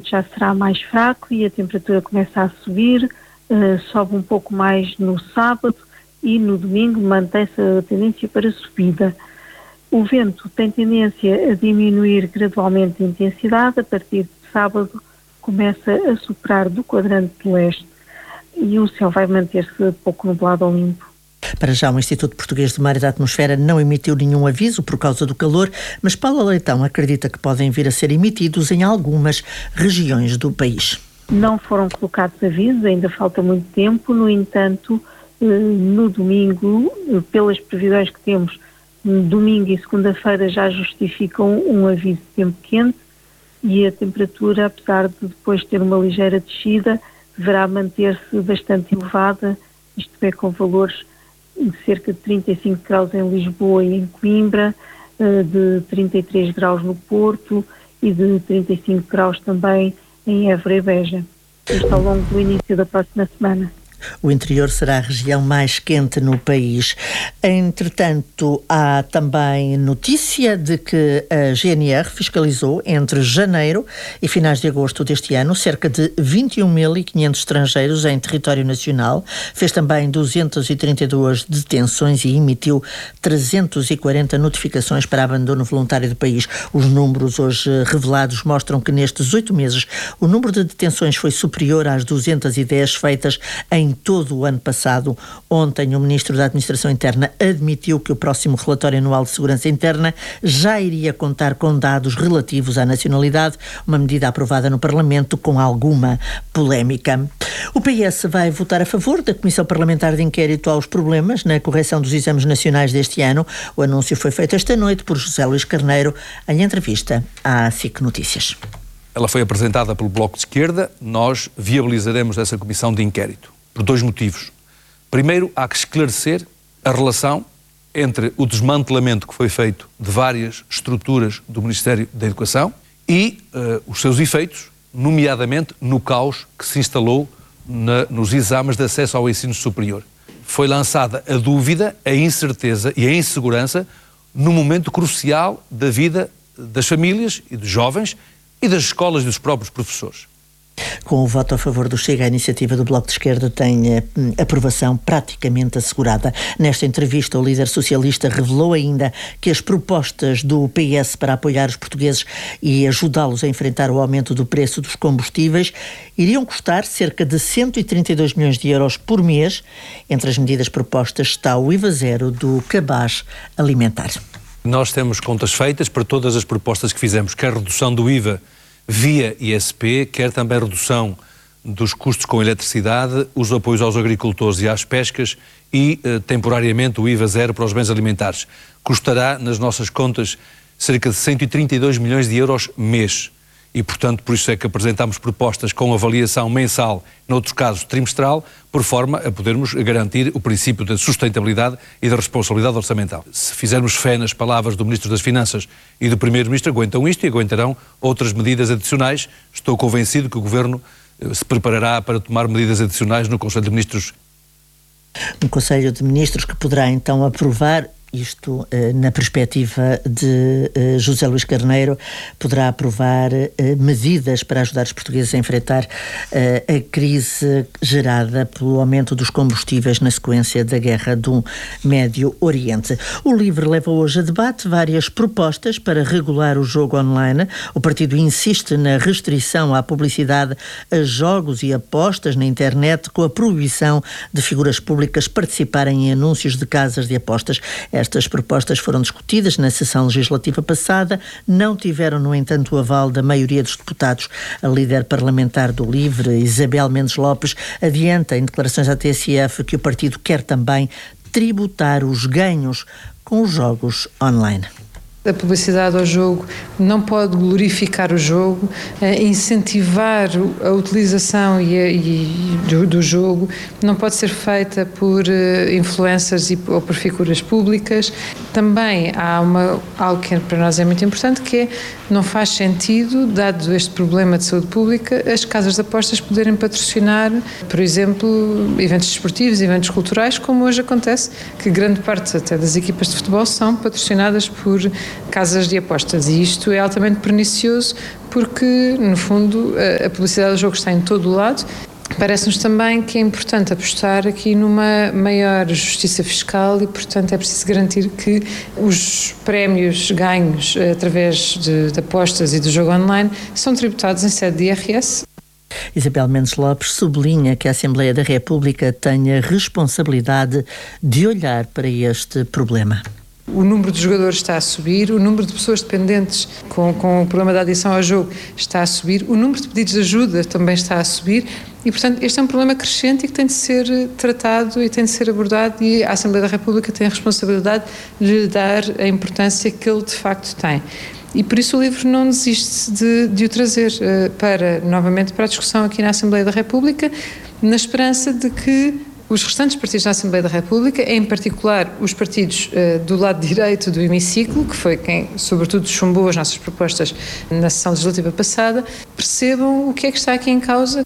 já será mais fraco e a temperatura começa a subir, sobe um pouco mais no sábado e no domingo mantém-se a tendência para subida. O vento tem tendência a diminuir gradualmente de intensidade, a partir de sábado começa a soprar do quadrante leste e o céu vai manter-se pouco nublado ou limpo. Para já, o Instituto Português do Mar e da Atmosfera não emitiu nenhum aviso por causa do calor, mas Paula Leitão acredita que podem vir a ser emitidos em algumas regiões do país. Não foram colocados avisos, ainda falta muito tempo, no entanto, no domingo, pelas previsões que temos, domingo e segunda-feira já justificam um aviso de tempo quente e a temperatura, apesar de depois ter uma ligeira descida, deverá manter-se bastante elevada, isto é, com valores de cerca de 35 graus em Lisboa e em Coimbra, de 33 graus no Porto e de 35 graus também em Évora e Beja. Isto ao longo do início da próxima semana. O interior será a região mais quente no país. Entretanto, há também notícia de que a GNR fiscalizou entre janeiro e finais de agosto deste ano cerca de 21.500 estrangeiros em território nacional. Fez também 232 detenções e emitiu 340 notificações para abandono voluntário do país. Os números hoje revelados mostram que nestes 8 meses o número de detenções foi superior às 210 feitas em todo o ano passado. Ontem, o Ministro da Administração Interna admitiu que o próximo relatório anual de segurança interna já iria contar com dados relativos à nacionalidade, uma medida aprovada no Parlamento com alguma polémica. O PS vai votar a favor da Comissão Parlamentar de Inquérito aos problemas na correção dos exames nacionais deste ano. O anúncio foi feito esta noite por José Luís Carneiro em entrevista à SIC Notícias. Ela foi apresentada pelo Bloco de Esquerda. Nós viabilizaremos essa comissão de inquérito por 2 motivos. Primeiro, há que esclarecer a relação entre o desmantelamento que foi feito de várias estruturas do Ministério da Educação e os seus efeitos, nomeadamente no caos que se instalou nos exames de acesso ao ensino superior. Foi lançada a dúvida, a incerteza e a insegurança no momento crucial da vida das famílias e dos jovens e das escolas e dos próprios professores. Com o voto a favor do Chega, a iniciativa do Bloco de Esquerda tem aprovação praticamente assegurada. Nesta entrevista, o líder socialista revelou ainda que as propostas do PS para apoiar os portugueses e ajudá-los a enfrentar o aumento do preço dos combustíveis iriam custar cerca de 132 milhões de euros por mês. Entre as medidas propostas está o IVA zero do cabaz alimentar. Nós temos contas feitas para todas as propostas que fizemos, quer a redução do IVA via ISP, quer também a redução dos custos com eletricidade, os apoios aos agricultores e às pescas e, temporariamente, o IVA zero para os bens alimentares. Custará, nas nossas contas, cerca de 132 milhões de euros mês. E, portanto, por isso é que apresentámos propostas com avaliação mensal, noutros casos trimestral, por forma a podermos garantir o princípio da sustentabilidade e da responsabilidade orçamental. Se fizermos fé nas palavras do Ministro das Finanças e do Primeiro-Ministro, aguentam isto e aguentarão outras medidas adicionais. Estou convencido que o Governo se preparará para tomar medidas adicionais no Conselho de Ministros. Um Conselho de Ministros que poderá então aprovar, isto na perspectiva de José Luís Carneiro, poderá aprovar medidas para ajudar os portugueses a enfrentar a crise gerada pelo aumento dos combustíveis na sequência da guerra do Médio Oriente. O LIVRE leva hoje a debate várias propostas para regular o jogo online. O partido insiste na restrição à publicidade a jogos e apostas na internet, com a proibição de figuras públicas participarem em anúncios de casas de apostas. Estas propostas foram discutidas na sessão legislativa passada, não tiveram, no entanto, o aval da maioria dos deputados. A líder parlamentar do LIVRE, Isabel Mendes Lopes, adianta em declarações à TSF que o partido quer também tributar os ganhos com os jogos online. A publicidade ao jogo não pode glorificar o jogo, incentivar a utilização do jogo não pode ser feita por influencers ou por figuras públicas. Também há algo que para nós é muito importante, que é, não faz sentido, dado este problema de saúde pública, as casas de apostas poderem patrocinar, por exemplo, eventos desportivos, eventos culturais, como hoje acontece, que grande parte até das equipas de futebol são patrocinadas por casas de apostas. E isto é altamente pernicioso porque, no fundo, a publicidade do jogo está em todo o lado. Parece-nos também que é importante apostar aqui numa maior justiça fiscal e, portanto, é preciso garantir que os prémios ganhos através de apostas e do jogo online são tributados em sede de IRS. Isabel Mendes Lopes sublinha que a Assembleia da República tem a responsabilidade de olhar para este problema. O número de jogadores está a subir, o número de pessoas dependentes com o problema da adição ao jogo está a subir, o número de pedidos de ajuda também está a subir e, portanto, este é um problema crescente e que tem de ser tratado e tem de ser abordado, e a Assembleia da República tem a responsabilidade de lhe dar a importância que ele de facto tem. E por isso o livro não desiste de o trazer novamente para a discussão aqui na Assembleia da República, na esperança de que os restantes partidos da Assembleia da República, em particular os partidos do lado direito do hemiciclo, que foi quem, sobretudo, chumbou as nossas propostas na sessão legislativa passada, percebam o que é que está aqui em causa.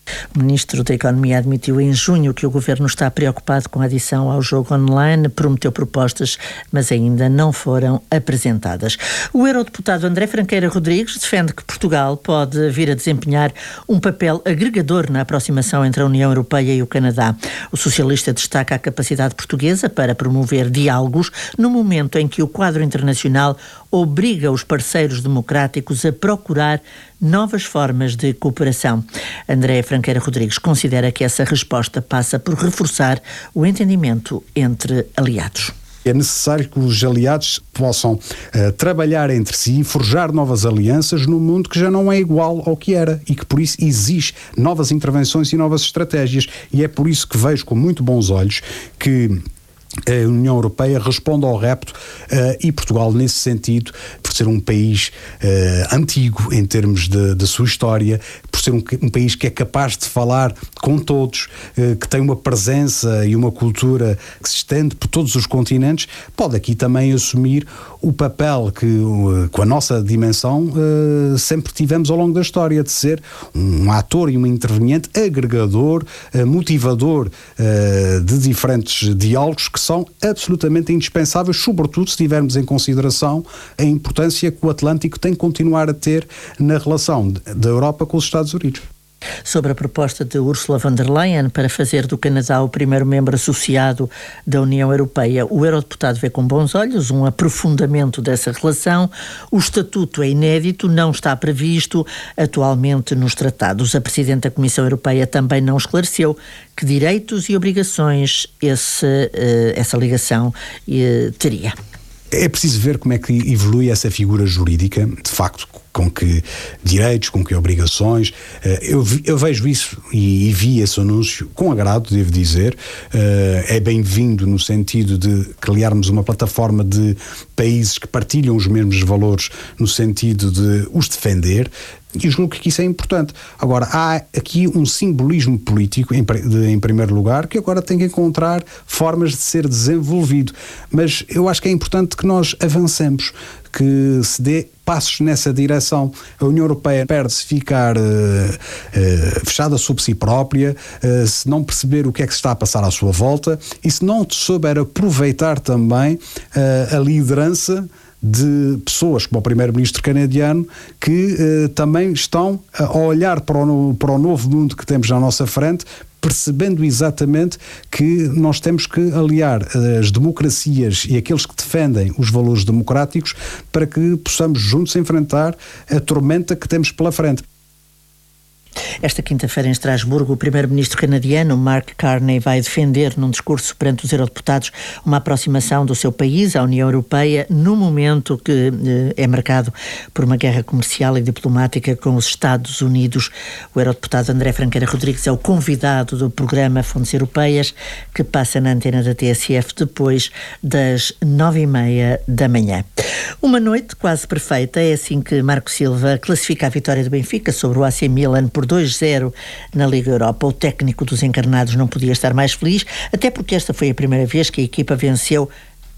O Ministro da Economia admitiu em junho que o Governo está preocupado com a adição ao jogo online, prometeu propostas, mas ainda não foram apresentadas. O eurodeputado André Franqueira Rodrigues defende que Portugal pode vir a desempenhar um papel agregador na aproximação entre a União Europeia e o Canadá. O socialista destaca a capacidade portuguesa para promover diálogos no momento em que o quadro internacional obriga os parceiros democráticos a procurar novas formas de cooperação. André Franqueira Rodrigues considera que essa resposta passa por reforçar o entendimento entre aliados. É necessário que os aliados possam trabalhar entre si e forjar novas alianças num mundo que já não é igual ao que era e que por isso exige novas intervenções e novas estratégias. E é por isso que vejo com muito bons olhos que a União Europeia responde ao repto e Portugal, nesse sentido, por ser um país antigo em termos de sua história, por ser um país que é capaz de falar com todos, que tem uma presença e uma cultura que se estende por todos os continentes, pode aqui também assumir o papel que, com a nossa dimensão, sempre tivemos ao longo da história, de ser um ator e um interveniente agregador, motivador de diferentes diálogos que são absolutamente indispensáveis, sobretudo se tivermos em consideração a importância que o Atlântico tem que continuar a ter na relação da Europa com os Estados Unidos. Sobre a proposta de Ursula von der Leyen para fazer do Canadá o primeiro membro associado da União Europeia, o eurodeputado vê com bons olhos um aprofundamento dessa relação. O estatuto é inédito, não está previsto atualmente nos tratados. A Presidente da Comissão Europeia também não esclareceu que direitos e obrigações essa ligação teria. É preciso ver como é que evolui essa figura jurídica, de facto, com que direitos, com que obrigações. Eu vejo isso e vi esse anúncio com agrado, devo dizer. É bem-vindo no sentido de criarmos uma plataforma de países que partilham os mesmos valores, no sentido de os defender. E julgo que isso é importante. Agora, há aqui um simbolismo político, em primeiro lugar, que agora tem que encontrar formas de ser desenvolvido. Mas eu acho que é importante que nós avancemos, que se dê passos nessa direção. A União Europeia perde-se ficar fechada sobre si própria, se não perceber o que é que se está a passar à sua volta e se não souber aproveitar também a liderança de pessoas como o primeiro-ministro canadiano que também estão a olhar para o novo mundo que temos à nossa frente, percebendo exatamente que nós temos que aliar as democracias e aqueles que defendem os valores democráticos para que possamos juntos enfrentar a tormenta que temos pela frente. Esta quinta-feira em Estrasburgo, o primeiro-ministro canadiano Mark Carney vai defender num discurso perante os eurodeputados uma aproximação do seu país à União Europeia no momento que é marcado por uma guerra comercial e diplomática com os Estados Unidos. O eurodeputado André Franqueira Rodrigues é o convidado do programa Fontes Europeias, que passa na antena da TSF depois das 9h30 da manhã. Uma noite quase perfeita, é assim que Marco Silva classifica a vitória do Benfica sobre o AC Milan por 2-0 na Liga Europa. O técnico dos encarnados não podia estar mais feliz, até porque esta foi a primeira vez que a equipa venceu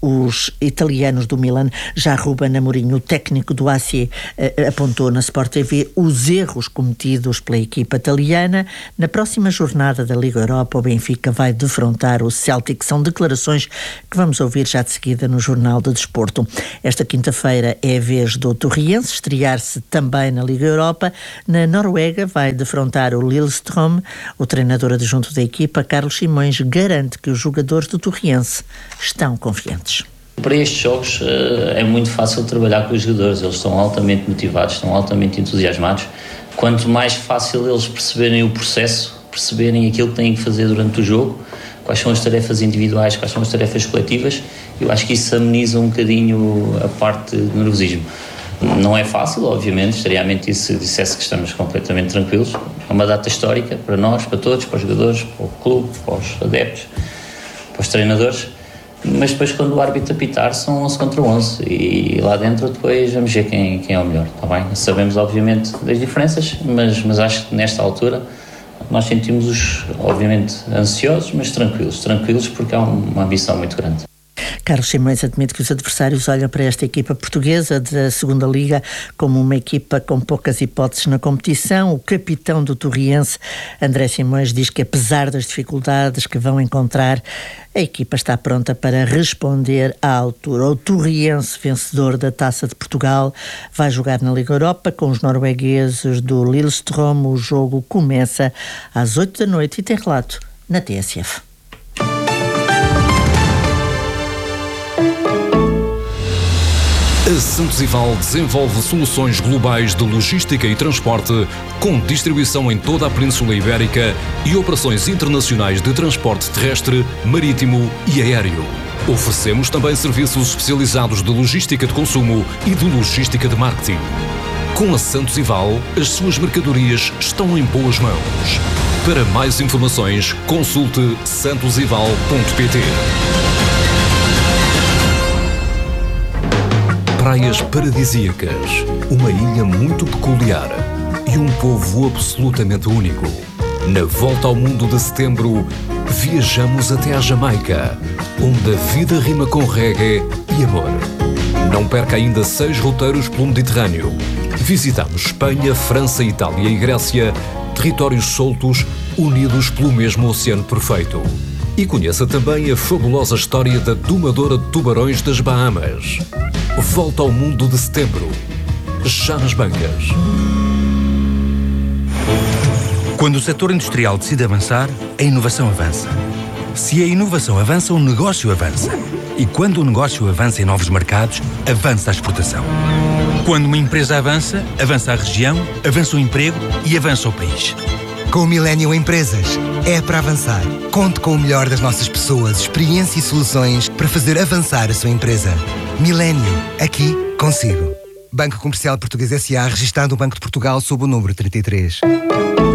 os italianos do Milan. Já Ruben Amorim, o técnico do AC, apontou na Sport TV os erros cometidos pela equipa italiana. Na próxima jornada da Liga Europa, o Benfica vai defrontar o Celtic. São declarações que vamos ouvir já de seguida no Jornal do Desporto. Esta quinta-feira é a vez do Torriense estrear-se também na Liga Europa. Na Noruega vai defrontar o Lillestrøm. O treinador adjunto da equipa, Carlos Simões, garante que os jogadores do Torriense estão confiantes. Para estes jogos é muito fácil trabalhar com os jogadores, eles estão altamente motivados, estão altamente entusiasmados. Quanto mais fácil eles perceberem o processo, perceberem aquilo que têm que fazer durante o jogo, quais são as tarefas individuais, quais são as tarefas coletivas, eu acho que isso ameniza um bocadinho a parte do nervosismo. Não é fácil, obviamente, estaria a mentir se dissesse que estamos completamente tranquilos. É uma data histórica para nós, para todos, para os jogadores, para o clube, para os adeptos, para os treinadores. Mas depois, quando o árbitro apitar, são 11 contra 11 e lá dentro depois vamos ver quem é o melhor, está bem? Sabemos, obviamente, das diferenças, mas acho que nesta altura nós sentimos-os, obviamente, ansiosos, mas tranquilos porque há uma ambição muito grande. Carlos Simões admite que os adversários olham para esta equipa portuguesa da Segunda Liga como uma equipa com poucas hipóteses na competição. O capitão do Torriense, André Simões, diz que apesar das dificuldades que vão encontrar, a equipa está pronta para responder à altura. O Torriense, vencedor da Taça de Portugal, vai jogar na Liga Europa com os noruegueses do Lillestrøm. O jogo começa às 8 da noite e tem relato na TSF. A Santos Ival desenvolve soluções globais de logística e transporte, com distribuição em toda a Península Ibérica e operações internacionais de transporte terrestre, marítimo e aéreo. Oferecemos também serviços especializados de logística de consumo e de logística de marketing. Com a Santos Ival, as suas mercadorias estão em boas mãos. Para mais informações, consulte santosival.pt. Praias paradisíacas, uma ilha muito peculiar e um povo absolutamente único. Na volta ao mundo de setembro, viajamos até à Jamaica, onde a vida rima com reggae e amor. Não perca ainda 6 roteiros pelo Mediterrâneo. Visitamos Espanha, França, Itália e Grécia, territórios soltos unidos pelo mesmo oceano perfeito. E conheça também a fabulosa história da domadora de tubarões das Bahamas. Volta ao mundo de setembro, já nas bancas. Quando o setor industrial decide avançar, a inovação avança. Se a inovação avança, o negócio avança. E quando o negócio avança em novos mercados, avança a exportação. Quando uma empresa avança, avança a região, avança o emprego e avança o país. Com o Millennium Empresas, é para avançar. Conte com o melhor das nossas pessoas, experiência e soluções para fazer avançar a sua empresa. Millennium, aqui consigo. Banco Comercial Português S.A., registado no Banco de Portugal sob o número 33.